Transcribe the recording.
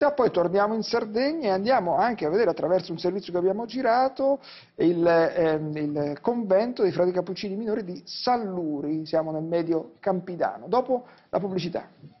Poi torniamo in Sardegna e andiamo anche a vedere, attraverso un servizio che abbiamo girato, il convento dei frati cappuccini minori di San Luri. Siamo nel Medio Campidano. Dopo la pubblicità.